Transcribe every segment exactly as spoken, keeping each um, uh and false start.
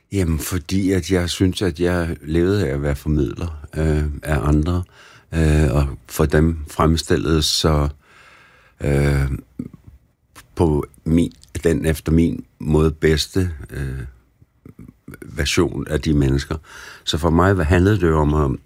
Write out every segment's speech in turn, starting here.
Jamen, fordi at jeg synes, at jeg levede af at være formidler øh, af andre, øh, og for dem fremstillet så øh, på min, den efter min måde bedste øh, version af de mennesker. Så for mig handlede det om at...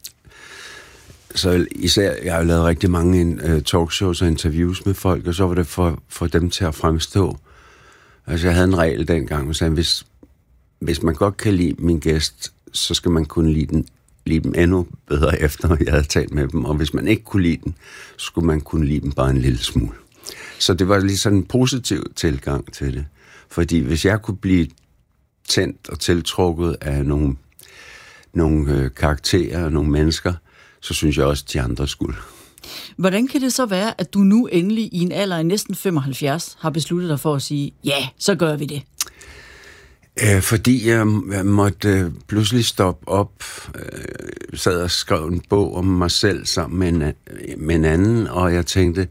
Så især, jeg har lavet rigtig mange uh, talkshows og interviews med folk, og så var det for, for dem til at fremstå. Altså, jeg havde en regel dengang, og sagde, hvis, hvis man godt kan lide min gæst, så skal man kunne lide, den, lide dem endnu bedre efter, jeg havde talt med dem. Og hvis man ikke kunne lide den, så skulle man kunne lide dem bare en lille smule. Så det var lige sådan en positiv tilgang til det. Fordi hvis jeg kunne blive tændt og tiltrukket af nogle, nogle øh, karakterer og nogle mennesker, så synes jeg også, at de andre skulle. Hvordan kan det så være, at du nu endelig i en alder af næsten femoghalvfjerds har besluttet dig for at sige, ja, så gør vi det? Æh, fordi jeg, jeg måtte øh, pludselig stoppe op, øh, sad og skrev en bog om mig selv sammen med en, med en anden, og jeg tænkte,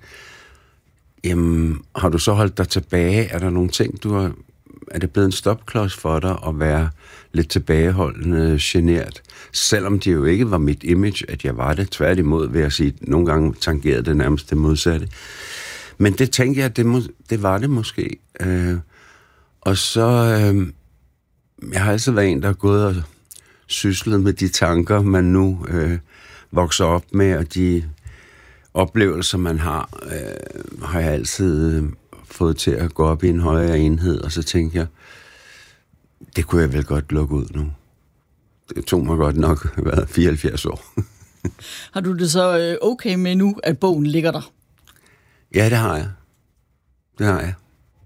jamen, har du så holdt dig tilbage? Er der nogle ting, du har... Er det blevet en stopklods for dig at være lidt tilbageholdende, genert? Selvom det jo ikke var mit image, at jeg var det. Tværtimod vil jeg sige, at nogle gange tangerede det nærmest det modsatte. Men det tænkte jeg, at det, må, det var det måske. Øh, og så... Øh, jeg har altid været en, der har gået og syslet med de tanker, man nu øh, vokser op med, og de oplevelser, man har, øh, har jeg altid... Øh, fået til at gå op i en højere enhed, og så tænkte jeg, det kunne jeg vel godt lukke ud nu. Det tog mig godt nok været fireoghalvfjerds år. Har du det så okay med nu, at bogen ligger der? Ja, det har jeg. Det har jeg.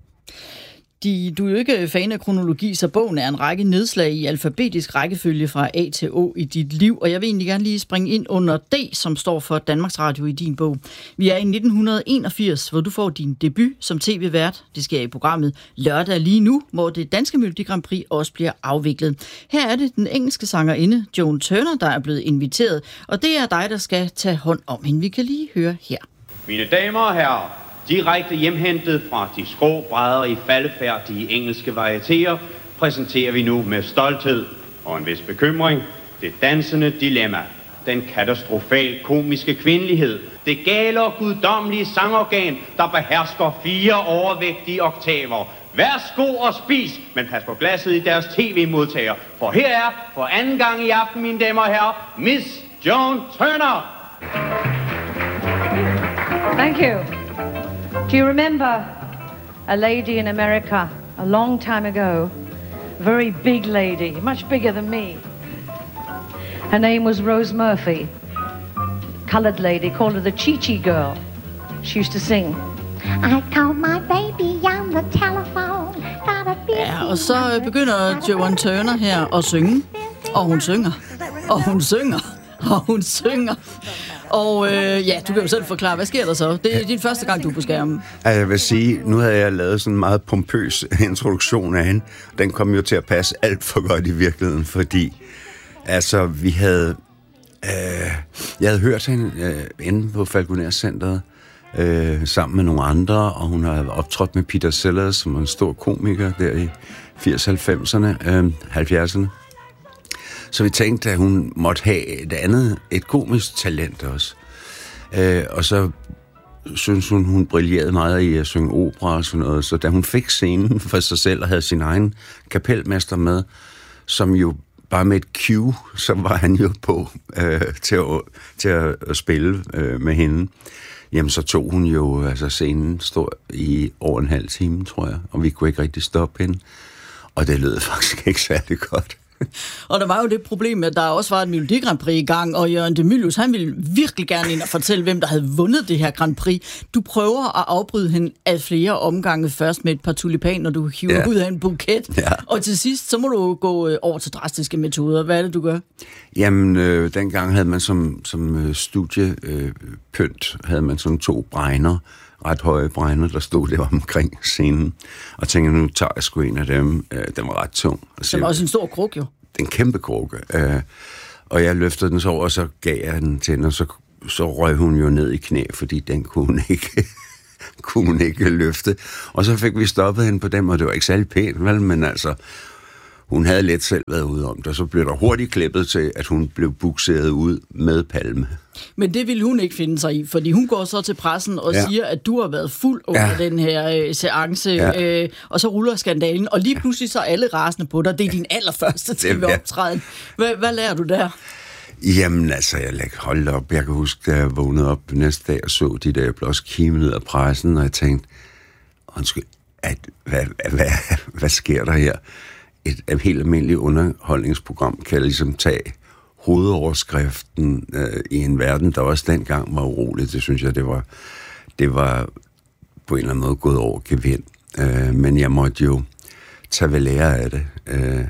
De, du er jo ikke fan af kronologi, så bogen er en række nedslag i alfabetisk rækkefølge fra A til Å i dit liv, og jeg vil egentlig gerne lige springe ind under D, som står for Danmarks Radio i din bog. Vi er i nitten enogfirs, hvor du får din debut som tv-vært. Det sker i programmet Lørdag lige nu, hvor det danske Melodi Grand Prix også bliver afviklet. Her er det den engelske sangerinde Joan Turner, der er blevet inviteret, og det er dig, der skal tage hånd om hende. Vi kan lige høre her. Mine damer og herrer, direkte hjemhentet fra de skrå brædder i faldefærdige engelske varietéer, præsenterer vi nu med stolthed og en vis bekymring det dansende dilemma, den katastrofalt komiske kvindelighed, det gale og guddommelige sangorgan, der behersker fire overvægtige oktaver. Værsgo og spis, men pas på glasset i deres tv-modtager, for her er for anden gang i aften, mine damer og herrer, Miss Joan Turner. Thank you. Do you remember a lady in America a long time ago? A very big lady, much bigger than me. Her name was Rose Murphy. Colored lady, called her the Chi-Chi girl. She used to sing. I called my baby on the telephone. Got a busy. Ja, og så begynder Joan Turner her at synge. Og hun synger. Og hun synger. Og hun synger. Og øh, ja, du kan jo selv forklare, hvad sker der så? Det er din første gang, du er på skærmen. Jeg vil sige, nu havde jeg lavet sådan en meget pompøs introduktion af hende. Den kom jo til at passe alt for godt i virkeligheden, fordi altså, vi havde... Øh, jeg havde hørt hende øh, inde på Falconer Centeret øh, sammen med nogle andre, og hun har optrådt med Peter Sellers, som var en stor komiker der i firserne, halvfemserne, øh, halvfjerdserne. Så vi tænkte, at hun måtte have et andet, et komisk talent også. Øh, og så synes hun, hun brillerede meget i at synge opera og sådan noget. Så da hun fik scenen for sig selv og havde sin egen kapelmester med, som jo bare med et cue, så var han jo på øh, til, at, til at spille øh, med hende. Jamen, så tog hun jo altså scenen stod i over en halv time, tror jeg, og vi kunne ikke rigtig stoppe hende. Og det lød faktisk ikke særlig godt. Og der var jo det problem, at der også var et Melodi Grand Prix i gang, og Jørgen de Mylius, han ville virkelig gerne ind og fortælle, hvem der havde vundet det her Grand Prix. Du prøver at afbryde hende af flere omgange, først med et par tulipaner, når du hiver ja. ud af en buket. Ja. Og til sidst, så må du gå over til drastiske metoder. Hvad er det, du gør? Jamen, øh, dengang havde man som, som studiepynt, øh, havde man sådan to bregner, ret høje bregner, der stod der omkring scenen. Og tænkte, nu tager jeg sgu en af dem. Øh, den var ret tung. Det var også en stor kruk, jo. En kæmpe krukke. Øh, og jeg løftede den så over, og så gav jeg den til hende, og så, så røg hun jo ned i knæ, fordi den kunne hun ikke, kunne hun ikke løfte. Og så fik vi stoppet hende på dem, og det var ikke særlig pænt, vel? Men altså, hun havde let selv været ude om det, og så blev der hurtigt klippet til, at hun blev bukseret ud med Palme. Men det ville hun ikke finde sig i, fordi hun går så til pressen og ja. siger, at du har været fuld under ja. den her øh, seance, ja. øh, og så ruller skandalen, og lige pludselig så er alle rasende på dig. Det er din allerførste T V-optræden. Hvad, hvad lærer du der? Jamen altså, jeg lægger holdt op. Jeg kan huske, da jeg vågnede op næste dag og så de der blå kimen ned af pressen, og jeg tænkte, undskyld, at, hvad, hvad, hvad, hvad sker der her? Et, et helt almindeligt underholdningsprogram kan ligesom tage hovedoverskriften øh, i en verden, der også dengang var urolig. Det synes jeg, det var, det var på en eller anden måde gået over gevind. Øh, men jeg måtte jo tage ved lære af det. Øh,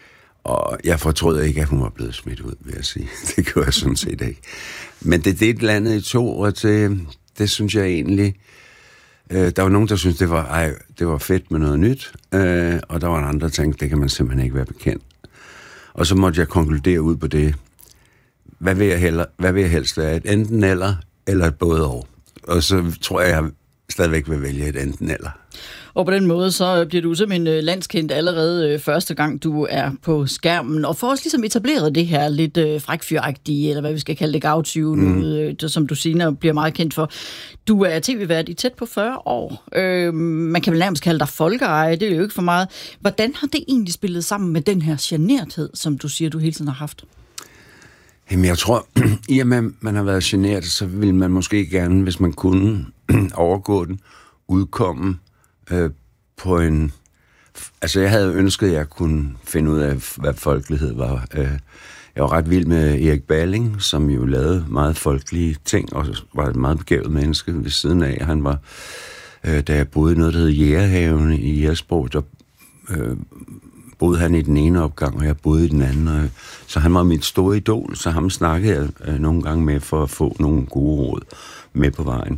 og jeg fortrød ikke, at hun var blevet smidt ud, vil jeg sige. Det gjorde jeg sådan set ikke. Men det, det er et eller andet i to år til, det synes jeg egentlig... Øh, der var nogen, der syntes, det var, ej, det var fedt med noget nyt, øh, og der var andre, der tænkte, det kan man simpelthen ikke være bekendt. Og så måtte jeg konkludere ud på det. Hvad vil jeg, heller, hvad vil jeg helst være? Et enten eller, eller et både og. Og så tror jeg, jeg stadigvæk vil vælge et enten eller. Og på den måde, så bliver du simpelthen landskendt allerede første gang, du er på skærmen. Og for os ligesom etableret det her lidt øh, frækfyragtige, eller hvad vi skal kalde det, gavtyve, mm. øh, som du senere bliver meget kendt for. Du er tv-vært i tæt på fyrre år. Øh, man kan vel nærmest kalde dig folkeeje, det er jo ikke for meget. Hvordan har det egentlig spillet sammen med den her generthed, som du siger, du hele tiden har haft? Jamen, jeg tror, i og med, at man har været genert, så ville man måske gerne, hvis man kunne overgå den, udkomme øh, på en... Altså, jeg havde ønsket, at jeg kunne finde ud af, hvad folkelighed var. Øh, jeg var ret vild med Erik Balling, som jo lavede meget folkelige ting, og var et meget begavet menneske ved siden af. Han var, øh, da jeg boede i noget, der hed Jægerhaven i Jægersborg, der øh, boede han i den ene opgang, og jeg boede i den anden. Og, så han var mit store idol, så ham snakkede jeg øh, nogle gange med for at få nogle gode råd med på vejen.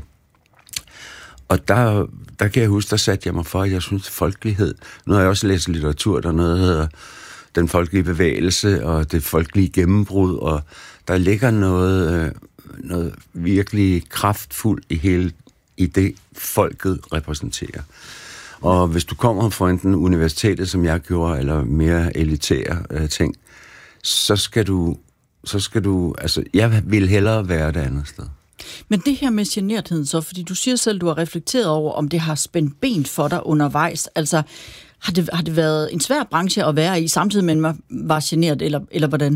Og der, der kan jeg huske, der satte jeg mig for, at jeg synes, folkelighed... Nu har jeg også læst litteratur, der noget hedder den folkelige bevægelse og det folkelige gennembrud, og der ligger noget, øh, noget virkelig kraftfuldt i hele i det, folket repræsenterer. Og hvis du kommer fra enten universitetet, som jeg gjorde, eller mere elitære øh, ting, så skal du... Så skal du... Altså, jeg vil hellere være det andet sted. Men det her med genertheden så, fordi du siger selv, du har reflekteret over, om det har spændt ben for dig undervejs. Altså, har det, har det været en svær branche at være i, samtidig med, at man var genert, eller, eller hvordan?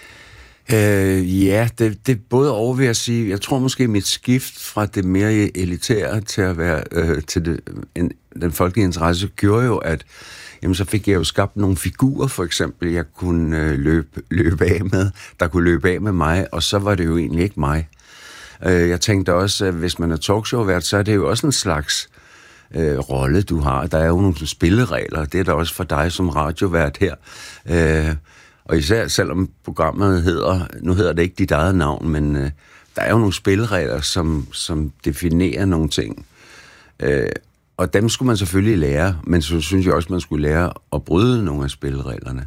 Øh, ja, det, det er både over, vil jeg sige. Jeg tror måske, mit skift fra det mere elitære til at være øh, til det, en, den folkelige interesse, gjorde jo, at jamen, så fik jeg jo skabt nogle figurer, for eksempel, jeg kunne øh, løbe, løbe af med, der kunne løbe af med mig, og så var det jo egentlig ikke mig. Jeg tænkte også, at hvis man er talkshow-vært, så er det jo også en slags øh, rolle, du har. Der er jo nogle spilleregler, det er der også for dig som radiovært her. Øh, og især selvom programmet hedder, nu hedder det ikke dit eget navn, men øh, der er jo nogle spilleregler, som, som definerer nogle ting. Øh, og dem skulle man selvfølgelig lære, men så synes jeg også, man skulle lære at bryde nogle af spillereglerne.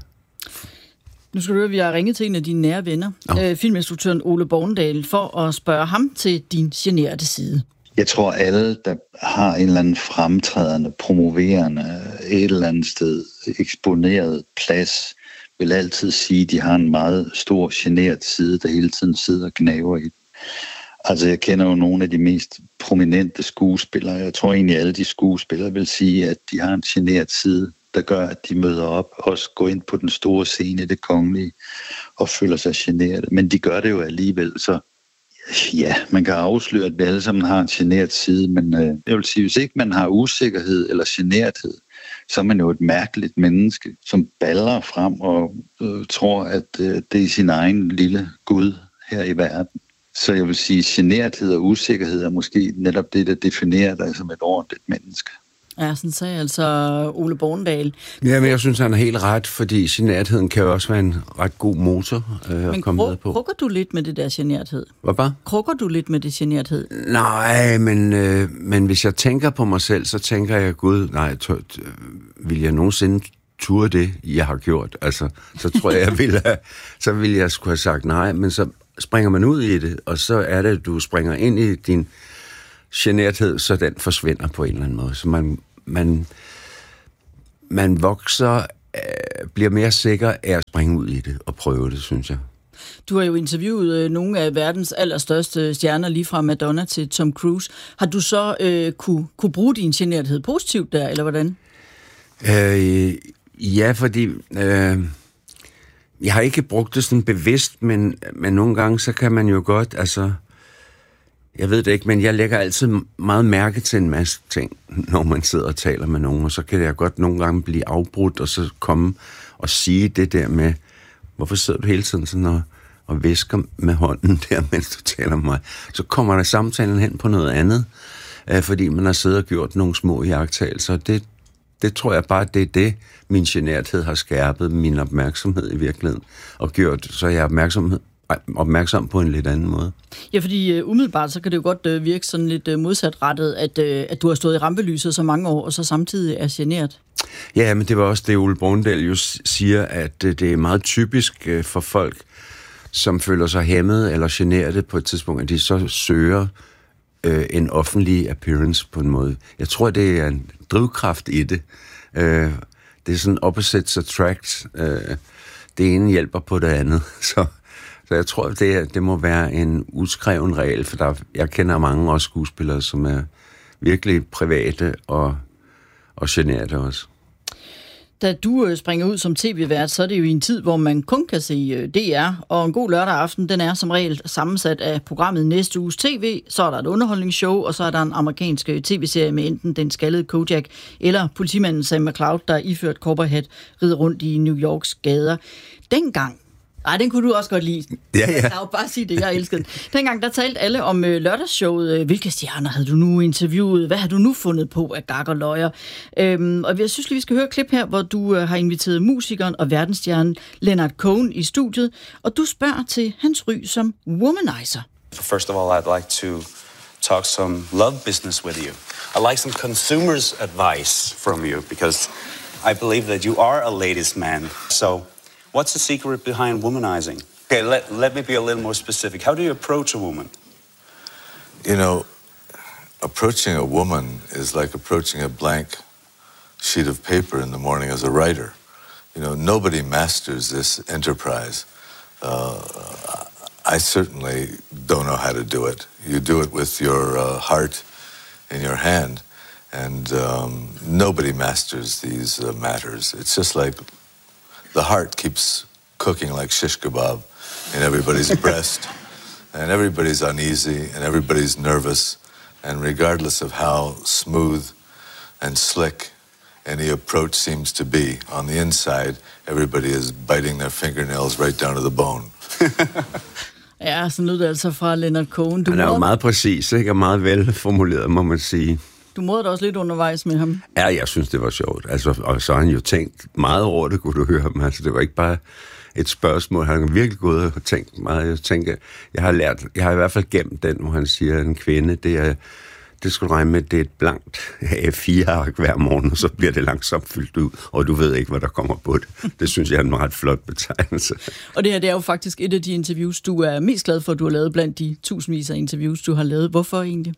Nu skal du høre, vi har ringet til en af dine nære venner, oh. øh, filminstruktøren Ole Bornedal, for at spørge ham til din generte side. Jeg tror, alle, der har en eller anden fremtrædende, promoverende, et eller andet sted eksponeret plads, vil altid sige, at de har en meget stor genert side, der hele tiden sidder og gnaver i. Altså, jeg kender jo nogle af de mest prominente skuespillere. Jeg tror egentlig, alle de skuespillere vil sige, at de har en genert side, der gør, at de møder op, også går ind på den store scene, det kongelige, og føler sig generet. Men de gør det jo alligevel, så ja, man kan afsløre, at vi alle sammen har en genert side, men øh, jeg vil sige, hvis ikke man har usikkerhed eller generthed, så er man jo et mærkeligt menneske, som baller frem og øh, tror, at øh, det er sin egen lille Gud her i verden. Så jeg vil sige, generthed og usikkerhed er måske netop det, der definerer dig som et ordentligt menneske. Ja, sådan sagde altså Ole Bornedal. Ja, men jeg synes, han er helt ret, fordi genertheden kan jo også være en ret god motor øh, at komme med på. Men krukker du lidt med det der generthed? Hvad bare? Krukker du lidt med det generthed? Nej, men, øh, men hvis jeg tænker på mig selv, så tænker jeg, gud, nej, t- t- vil jeg nogensinde ture det, jeg har gjort? Altså, så tror jeg, jeg ville have, så ville jeg skulle have sagt nej, men så springer man ud i det, og så er det, at du springer ind i din generthed, så den forsvinder på en eller anden måde. Så man, man, man vokser øh, bliver mere sikker af at springe ud i det og prøve det, synes jeg. Du har jo interviewet øh, nogle af verdens allerstørste stjerner, lige fra Madonna til Tom Cruise. Har du så øh, kunne, kunne bruge din generthed positivt der, eller hvordan? Øh, ja, fordi øh, jeg har ikke brugt det sådan bevidst, men, men nogle gange, så kan man jo godt, altså, jeg ved det ikke, men jeg lægger altid meget mærke til en masse ting, når man sidder og taler med nogen, og så kan jeg godt nogle gange blive afbrudt, og så komme og sige det der med, hvorfor sidder du hele tiden sådan og, og visker med hånden der, mens du taler med mig? Så kommer der samtalen hen på noget andet, øh, fordi man har siddet og gjort nogle små iagttagelser. Det, det tror jeg bare, det er det, min generthed har skærpet min opmærksomhed i virkeligheden, og gjort, så jeg er opmærksomhed, opmærksom på en lidt anden måde. Ja, fordi uh, umiddelbart, så kan det jo godt uh, virke sådan lidt uh, modsatrettet, at, uh, at du har stået i rampelyset så mange år, og så samtidig er genert. Ja, men det var også det, Ole Bornedal jo siger, at uh, det er meget typisk uh, for folk, som føler sig hæmmet eller generede på et tidspunkt, at de så søger uh, en offentlig appearance på en måde. Jeg tror, det er en drivkraft i det. Uh, det er sådan opposites attract. Uh, det ene hjælper på det andet, så Så jeg tror, det, det må være en uskreven regel, for der, jeg kender mange også skuespillere, som er virkelig private og, og generede også. Da du springer ud som tv-vært, så er det jo i en tid, hvor man kun kan se D R, og en god lørdag aften, den er som regel sammensat af programmet Næste Uges T V, så er der et underholdningsshow, og så er der en amerikansk tv-serie med enten den skaldede Kojak eller politimanden Sam McCloud, der iført cowboyhat rider rundt i New Yorks gader. Dengang, ej, den kunne du også godt lide. Ja, ja. Jeg kan jo bare sige det, jeg elskede. Dengang, der talte alle om øh, lørdagsshowet. Hvilke stjerner havde du nu interviewet? Hvad har du nu fundet på af gak og løjer? Øhm, og jeg synes lige, vi skal høre et klip her, hvor du øh, har inviteret musikeren og verdensstjernen Leonard Cohen i studiet, og du spørger til hans ry som womanizer. First of all, I'd like to talk some love business with you. I'd like some consumer's advice from you, because I believe that you are a ladies' man. So what's the secret behind womanizing? Okay, let, let me be a little more specific. How do you approach a woman? You know, approaching a woman is like approaching a blank sheet of paper in the morning as a writer. You know, nobody masters this enterprise. Uh, I certainly don't know how to do it. You do it with your uh, heart in your hand, and um, nobody masters these uh, matters. It's just like the heart keeps cooking like shish kebab in everybody's breast, and everybody's uneasy, and everybody's nervous, and regardless of how smooth and slick any approach seems to be, on the inside, everybody is biting their fingernails right down to the bone. Ja, så lød det altså fra Leonard Cohen. Du Han er jo meget præcis, ikke? Og meget velformuleret, må man sige. Du mådede også lidt undervejs med ham. Ja, jeg synes, det var sjovt. Altså, og så har han jo tænkt meget over det, kunne du høre ham. Altså, det var ikke bare et spørgsmål. Han har virkelig gået og tænkt meget. Jeg tænker, jeg har lært, jeg har i hvert fald gemt den, hvor han siger, at en kvinde, det er, det skal du regne med, det er et blankt A fire ark hver morgen, og så bliver det langsomt fyldt ud, og du ved ikke, hvad der kommer på det. Det synes jeg er en ret flot betegnelse. Og det her, det er jo faktisk et af de interviews, du er mest glad for, at du har lavet blandt de tusindvis af interviews, du har lavet. Hvorfor egentlig?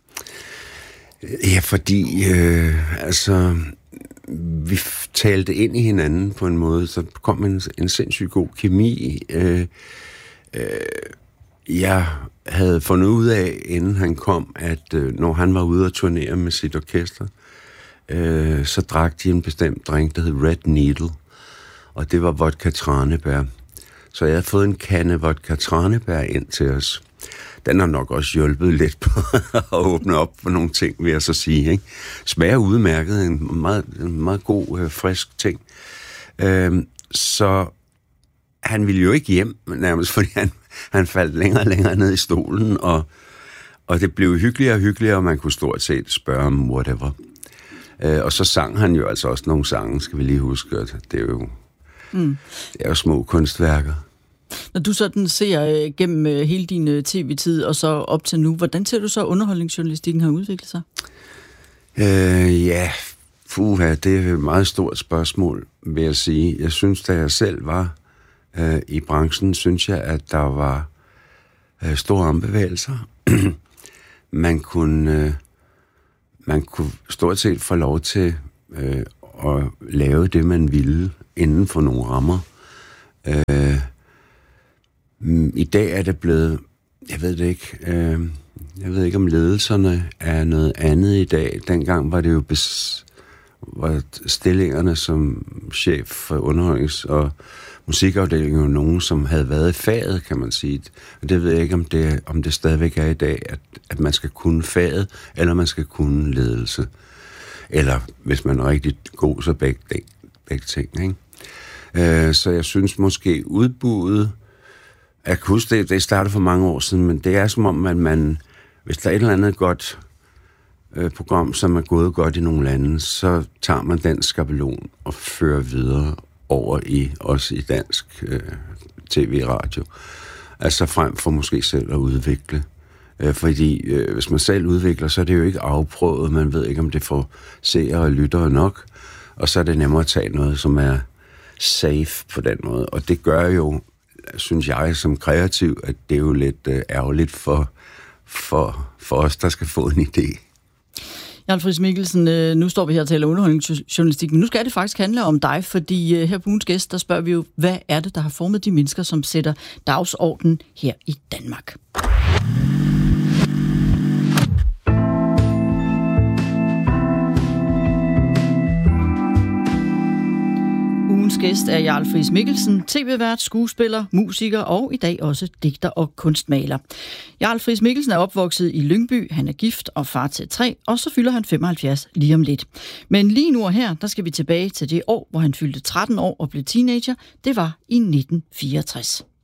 Ja, fordi øh, altså, vi talte ind i hinanden på en måde, så kom en, en sindssygt god kemi. Øh, øh, jeg havde fundet ud af, inden han kom, at øh, når han var ude at turnere med sit orkester, øh, så drak de en bestemt drink, der hed Red Needle, og det var vodka tranebær. Så jeg havde fået en kande vodka tranebær ind til os. Den har nok også hjulpet lidt på at åbne op for nogle ting, vil jeg så sige. Ikke? Smager udmærket, en meget, en meget god, øh, frisk ting. Øhm, så han ville jo ikke hjem, nærmest, fordi han, han faldt længere og længere ned i stolen, og, og det blev hyggeligere og hyggeligere, og man kunne stort set spørge om whatever. Øh, og så sang han jo altså også nogle sange, skal vi lige huske. Det er jo, mm. det er jo små kunstværker. Når du sådan ser øh, gennem øh, hele din øh, tv-tid og så op til nu, hvordan ser du så underholdningsjournalistikken har udviklet sig? Øh, ja, puha, det er et meget stort spørgsmål, vil jeg sige. Jeg synes, da jeg selv var øh, i branchen, synes jeg, at der var øh, store ombevægelser. man kunne øh, man kunne stort set få lov til øh, at lave det, man ville. inden for nogle rammer. Øh, I dag er det blevet, jeg ved det ikke, øh, jeg ved ikke om ledelserne er noget andet i dag. Dengang var det jo bes, var stillingerne som chef for underholdnings- og musikafdelingen jo nogen, som havde været i faget, kan man sige. Og det ved jeg ikke, om det, om det stadigvæk er i dag, at, at man skal kunne faget, eller man skal kunne ledelse. Eller hvis man er rigtig god, så begge, begge ting, ikke? Øh, så jeg synes måske udbuddet, jeg kan huske det, det startede for mange år siden, men det er som om, at man, hvis der er et eller andet godt øh, program, som er gået godt i nogle lande, så tager man den skabelon og fører videre over i, også i dansk øh, tv-radio. Altså frem for måske selv at udvikle. Øh, fordi øh, hvis man selv udvikler, så er det jo ikke afprøvet. Man ved ikke, om det får seere og lyttere nok. Og så er det nemmere at tage noget, som er safe på den måde. Og det gør jo, synes jeg som kreativ, at det er jo lidt øh, ærgerligt for, for, for os, der skal få en idé. Jarl Friis-Mikkelsen, øh, nu står vi her og taler underholdningsjournalistik, men nu skal det faktisk handle om dig, fordi øh, her på ugens gæst, der spørger vi jo, hvad er det, der har formet de mennesker, som sætter dagsordenen her i Danmark? Ugens gæst er Jarl Friis-Mikkelsen, tv-vært, skuespiller, musiker og i dag også digter og kunstmaler. Jarl Friis-Mikkelsen er opvokset i Lyngby, han er gift og far til tre, og så fylder han femoghalvfjerds lige om lidt. Men lige nu og her, der skal vi tilbage til det år, hvor han fyldte tretten år og blev teenager. Det var i nitten fireogtres.